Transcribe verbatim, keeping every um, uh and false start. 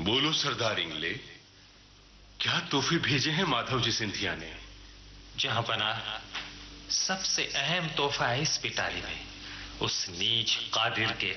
बोलो सरदार इंगले, क्या तोहफे भेजे हैं माधव जी सिंधिया ने? जहां पना सबसे अहम तोहफा है इस पिटारी में उस नीच कादिर के